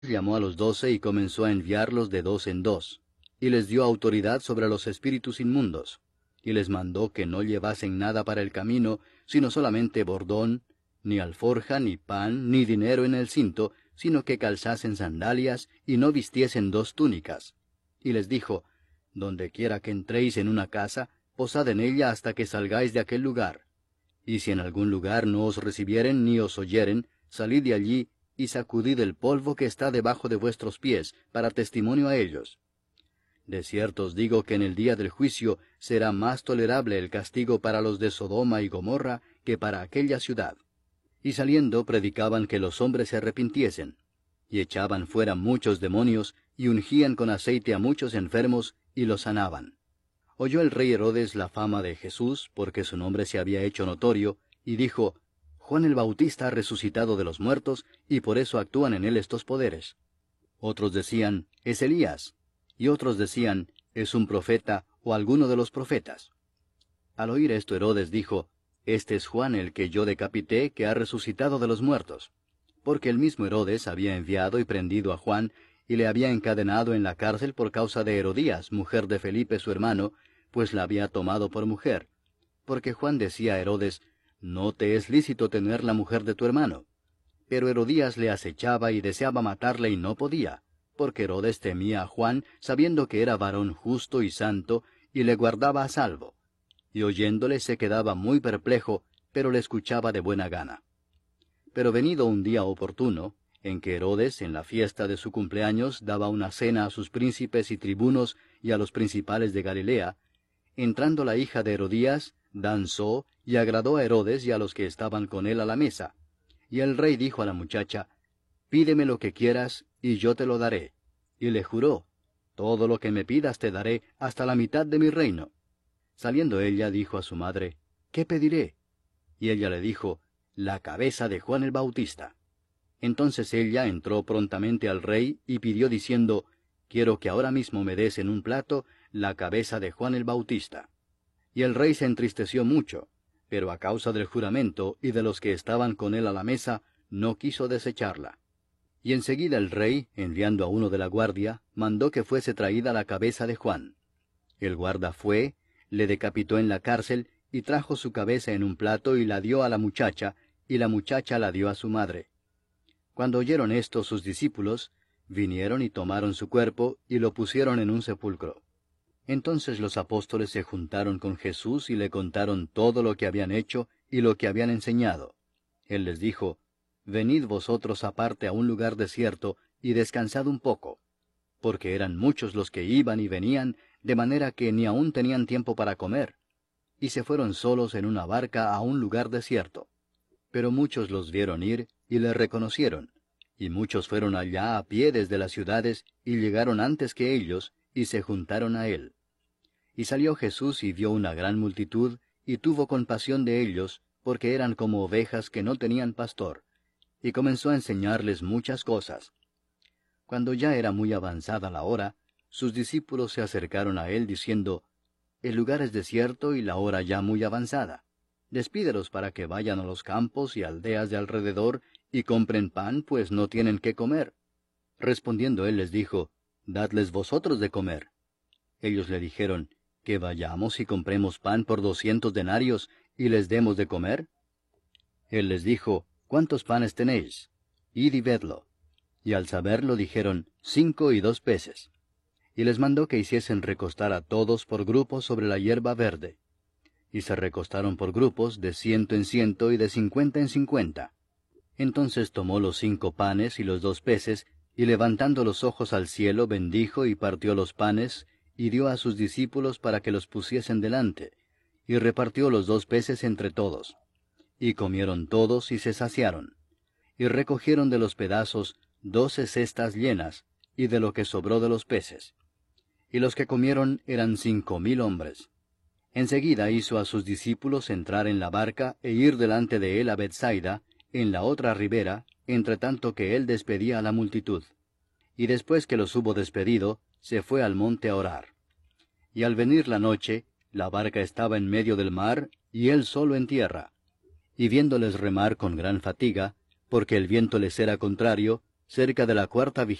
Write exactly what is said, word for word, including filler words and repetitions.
llamó a los doce y comenzó a enviarlos de dos en dos, y les dio autoridad sobre los espíritus inmundos, y les mandó que no llevasen nada para el camino, sino solamente bordón, ni alforja, ni pan, ni dinero en el cinto, sino que calzasen sandalias, y no vistiesen dos túnicas. Y les dijo, Donde quiera que entréis en una casa, posad en ella hasta que salgáis de aquel lugar. Y si en algún lugar no os recibieren ni os oyeren, salid de allí, y sacudid el polvo que está debajo de vuestros pies, para testimonio a ellos. De cierto os digo que en el día del juicio será más tolerable el castigo para los de Sodoma y Gomorra que para aquella ciudad. Y saliendo predicaban que los hombres se arrepintiesen, y echaban fuera muchos demonios, y ungían con aceite a muchos enfermos, y los sanaban. Oyó el rey Herodes la fama de Jesús, porque su nombre se había hecho notorio, y dijo, Juan el Bautista ha resucitado de los muertos, y por eso actúan en él estos poderes. Otros decían, es Elías, y otros decían, es un profeta, o alguno de los profetas. Al oír esto Herodes dijo, Este es Juan el que yo decapité, que ha resucitado de los muertos. Porque el mismo Herodes había enviado y prendido a Juan, y le había encadenado en la cárcel por causa de Herodías, mujer de Felipe su hermano, pues la había tomado por mujer. Porque Juan decía a Herodes, No te es lícito tener la mujer de tu hermano. Pero Herodías le acechaba y deseaba matarle y no podía, porque Herodes temía a Juan, sabiendo que era varón justo y santo, y le guardaba a salvo. Y oyéndole se quedaba muy perplejo, pero le escuchaba de buena gana. Pero venido un día oportuno, en que Herodes, en la fiesta de su cumpleaños, daba una cena a sus príncipes y tribunos y a los principales de Galilea, entrando la hija de Herodías, danzó y agradó a Herodes y a los que estaban con él a la mesa. Y el rey dijo a la muchacha, Pídeme lo que quieras, y yo te lo daré. Y le juró, Todo lo que me pidas te daré, hasta la mitad de mi reino. Saliendo ella, dijo a su madre, ¿Qué pediré? Y ella le dijo, La cabeza de Juan el Bautista. Entonces ella entró prontamente al rey y pidió diciendo, Quiero que ahora mismo me des en un plato la cabeza de Juan el Bautista. Y el rey se entristeció mucho, pero a causa del juramento y de los que estaban con él a la mesa, no quiso desecharla. Y enseguida el rey, enviando a uno de la guardia, mandó que fuese traída la cabeza de Juan. El guarda fue, le decapitó en la cárcel, y trajo su cabeza en un plato y la dio a la muchacha, y la muchacha la dio a su madre. Cuando oyeron esto sus discípulos, vinieron y tomaron su cuerpo, y lo pusieron en un sepulcro. Entonces los apóstoles se juntaron con Jesús y le contaron todo lo que habían hecho y lo que habían enseñado. Él les dijo, Venid vosotros aparte a un lugar desierto, y descansad un poco. Porque eran muchos los que iban y venían, de manera que ni aun tenían tiempo para comer. Y se fueron solos en una barca a un lugar desierto. Pero muchos los vieron ir, y le reconocieron. Y muchos fueron allá a pie desde las ciudades, y llegaron antes que ellos, y se juntaron a él. Y salió Jesús y vio una gran multitud, y tuvo compasión de ellos, porque eran como ovejas que no tenían pastor. Y comenzó a enseñarles muchas cosas. Cuando ya era muy avanzada la hora, sus discípulos se acercaron a él diciendo, El lugar es desierto y la hora ya muy avanzada. Despídelos para que vayan a los campos y aldeas de alrededor y compren pan, pues no tienen qué comer. Respondiendo él les dijo, Dadles vosotros de comer. Ellos le dijeron, ¿Que vayamos y compremos pan por doscientos denarios y les demos de comer? Él les dijo, ¿Cuántos panes tenéis? Id y vedlo. Y al saberlo dijeron, Cinco y dos peces. Y les mandó que hiciesen recostar a todos por grupos sobre la hierba verde. Y se recostaron por grupos de ciento en ciento y de cincuenta en cincuenta. Entonces tomó los cinco panes y los dos peces, y levantando los ojos al cielo bendijo y partió los panes, y dio a sus discípulos para que los pusiesen delante, y repartió los dos peces entre todos. Y comieron todos y se saciaron. Y recogieron de los pedazos doce cestas llenas, y de lo que sobró de los peces. Y los que comieron eran cinco mil hombres. Enseguida hizo a sus discípulos entrar en la barca e ir delante de él a Bethsaida, en la otra ribera, entre tanto que él despedía a la multitud. Y después que los hubo despedido, se fue al monte a orar. Y al venir la noche, la barca estaba en medio del mar, y él solo en tierra. Y viéndoles remar con gran fatiga, porque el viento les era contrario, cerca de la cuarta